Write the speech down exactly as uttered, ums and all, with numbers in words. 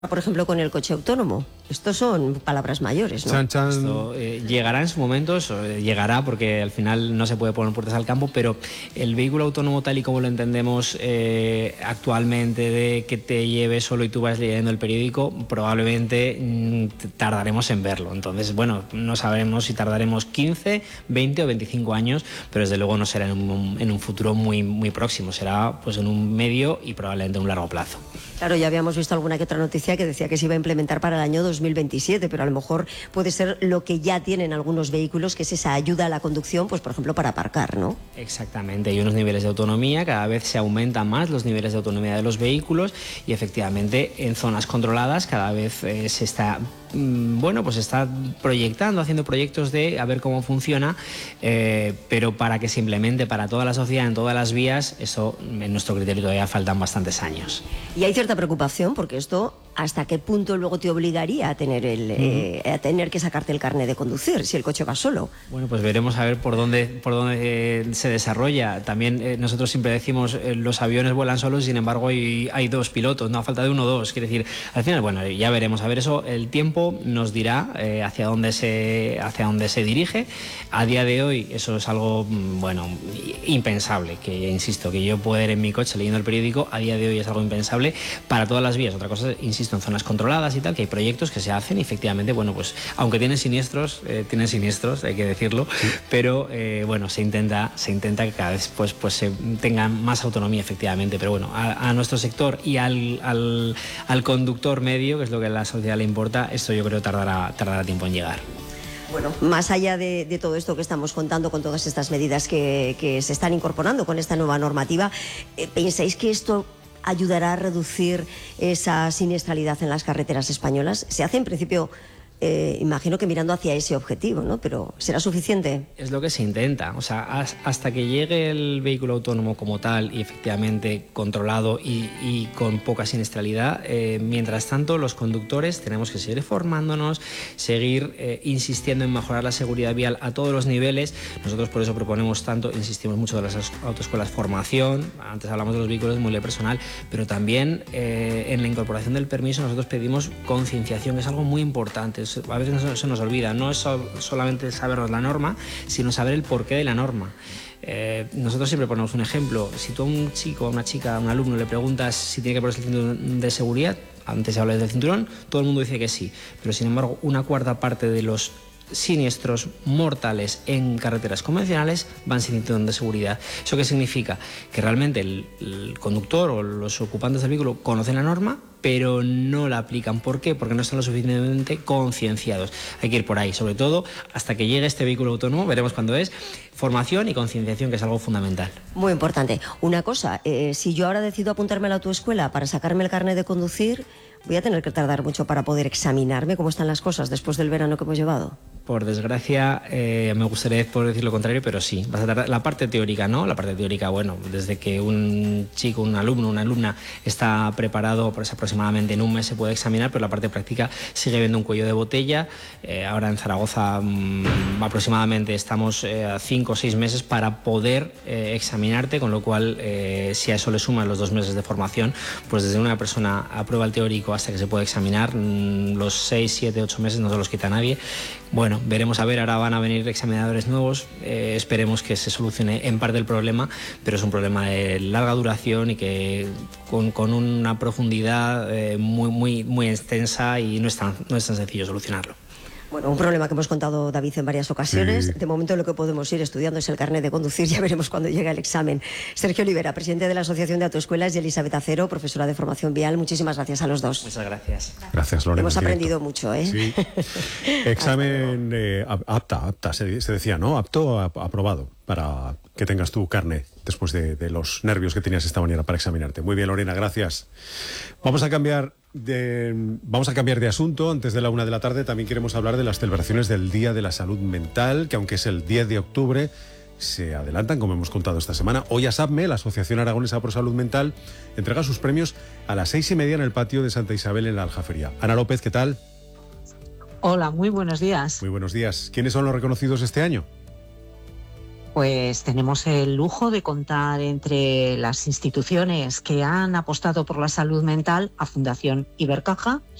Por ejemplo, con el coche autónomo. Estos son palabras mayores, ¿no? Chan, chan. Esto eh, llegará en su momento, eso, eh, llegará porque al final no se puede poner puertas al campo, pero el vehículo autónomo tal y como lo entendemos eh, actualmente, de que te lleve solo y tú vas leyendo el periódico, probablemente mm, tardaremos en verlo. Entonces, bueno, no sabemos si tardaremos quince, veinte o veinticinco años, pero desde luego no será en un, en un futuro muy, muy próximo, será pues en un medio y probablemente en un largo plazo. Claro, ya habíamos visto alguna que otra noticia que decía que se iba a implementar para el año dos mil veintisiete, pero a lo mejor puede ser lo que ya tienen algunos vehículos, que es esa ayuda a la conducción, pues por ejemplo para aparcar, ¿no? Exactamente, hay unos niveles de autonomía, cada vez se aumentan más los niveles de autonomía de los vehículos y efectivamente en zonas controladas cada vez eh, se está... bueno, pues está proyectando, haciendo proyectos de a ver cómo funciona, eh, pero para que se implemente para toda la sociedad en todas las vías, eso en nuestro criterio todavía faltan bastantes años. Y hay cierta preocupación porque esto, ¿hasta qué punto luego te obligaría a tener el, uh-huh. eh, a tener que sacarte el carnet de conducir si el coche va solo? Bueno, pues veremos a ver por dónde, por dónde eh, se desarrolla. También eh, nosotros siempre decimos eh, los aviones vuelan solos, sin embargo hay, hay dos pilotos, no a falta de uno o dos. Quiere decir, al final, bueno, ya veremos. A ver, eso, el tiempo nos dirá eh, hacia dónde se hacia dónde se dirige. A día de hoy eso es algo, bueno, impensable, que insisto, que yo pueda ir en mi coche leyendo el periódico, a día de hoy es algo impensable para todas las vías. Otra cosa, insisto, en zonas controladas y tal, que hay proyectos que se hacen y efectivamente, bueno, pues aunque tienen siniestros, eh, tienen siniestros, hay que decirlo, sí. pero eh, bueno, se intenta se intenta que cada vez pues, pues se tengan más autonomía efectivamente, pero bueno, a, a nuestro sector y al, al, al conductor medio, que es lo que a la sociedad le importa, esto yo creo tardará, tardará tiempo en llegar. Bueno, más allá de, de todo esto que estamos contando con todas estas medidas que, que se están incorporando con esta nueva normativa, eh, ¿pensáis que esto ayudará a reducir esa siniestralidad en las carreteras españolas? Se hace en principio... Eh, imagino que mirando hacia ese objetivo, ¿no? Pero ¿será suficiente? Es lo que se intenta, o sea, hasta que llegue el vehículo autónomo como tal y efectivamente controlado y, y con poca siniestralidad, eh, mientras tanto los conductores tenemos que seguir formándonos, seguir eh, insistiendo en mejorar la seguridad vial a todos los niveles. Nosotros por eso proponemos tanto, insistimos mucho de las autoescuelas, formación, antes hablamos de los vehículos de movilidad personal, pero también eh, en la incorporación del permiso nosotros pedimos concienciación, que es algo muy importante. A veces se nos olvida, no es solamente sabernos la norma, sino saber el porqué de la norma. Eh, nosotros siempre ponemos un ejemplo. Si tú a un chico, a una chica, a un alumno le preguntas si tiene que ponerse el cinturón de seguridad, antes se habla del cinturón, todo el mundo dice que sí, pero sin embargo una cuarta parte de los siniestros mortales en carreteras convencionales van sin cinturón de seguridad. ¿Eso qué significa? Que realmente el, el conductor o los ocupantes del vehículo conocen la norma, pero no la aplican. ¿Por qué? Porque no están lo suficientemente concienciados. Hay que ir por ahí, sobre todo hasta que llegue este vehículo autónomo, veremos cuándo es, formación y concienciación, que es algo fundamental. Muy importante. Una cosa, eh, si yo ahora decido apuntarme a la autoescuela para sacarme el carnet de conducir, voy a tener que tardar mucho para poder examinarme cómo están las cosas después del verano que hemos llevado. Por desgracia, eh, me gustaría poder decir lo contrario, pero sí, vas a tardar. La parte teórica, ¿no? La parte teórica, bueno, desde que un chico, un alumno, una alumna está preparado, pues aproximadamente en un mes se puede examinar, pero la parte práctica sigue habiendo un cuello de botella. Eh, ahora en Zaragoza mmm, aproximadamente estamos eh, a cinco o seis meses para poder eh, examinarte, con lo cual, eh, si a eso le suman los dos meses de formación, pues desde una persona aprueba el teórico hasta que se puede examinar, mmm, los seis, siete, ocho meses no se los quita nadie. Bueno, veremos a ver, ahora van a venir examinadores nuevos, eh, esperemos que se solucione en parte el problema, pero es un problema de larga duración y que con, con una profundidad eh, muy, muy, muy extensa y no es tan, no es tan sencillo solucionarlo. Bueno, un problema que hemos contado, David, en varias ocasiones. Sí. De momento lo que podemos ir estudiando es el carnet de conducir, ya veremos cuando llegue el examen. Sergio Olivera, presidente de la Asociación de Autoescuelas, y Elizabeth Acero, profesora de formación vial. Muchísimas gracias a los dos. Muchas gracias. Gracias, Lorena. Hemos aprendido mucho, ¿eh? Sí. Examen eh, apta, apta, se, se decía, ¿no? Apto, ap aprobado, para que tengas tu carnet después de, de los nervios que tenías esta mañana para examinarte. Muy bien, Lorena, gracias. Vamos a cambiar de, vamos a cambiar de asunto. Antes de la una de la tarde también queremos hablar de las celebraciones del Día de la Salud Mental, que aunque es el diez de octubre, se adelantan, como hemos contado esta semana. Hoy ASAPME, la Asociación Aragonesa Pro Salud Mental, entrega sus premios a las seis y media en el patio de Santa Isabel, en la Aljafería. Ana López, ¿qué tal? Hola, muy buenos días. Muy buenos días. ¿Quiénes son los reconocidos este año? Pues tenemos el lujo de contar entre las instituciones que han apostado por la salud mental a Fundación Ibercaja